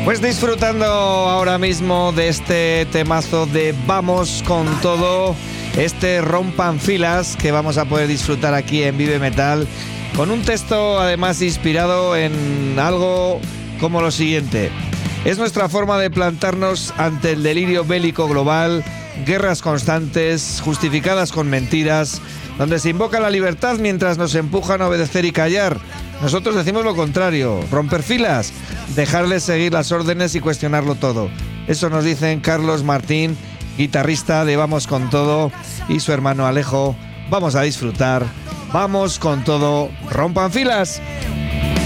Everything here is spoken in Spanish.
Pues disfrutando ahora mismo de este temazo de Vamos con Todo, este Rompan Filas que vamos a poder disfrutar aquí en Vive Metal, con un texto además inspirado en algo como lo siguiente: es nuestra forma de plantarnos ante el delirio bélico global, guerras constantes, justificadas con mentiras, donde se invoca la libertad mientras nos empujan a obedecer y callar. Nosotros decimos lo contrario: romper filas, dejarles seguir las órdenes y cuestionarlo todo. Eso nos dicen Carlos Martín, guitarrista de Vamos con Todo, y su hermano Alejo. Vamos a disfrutar. Vamos con todo, rompan filas.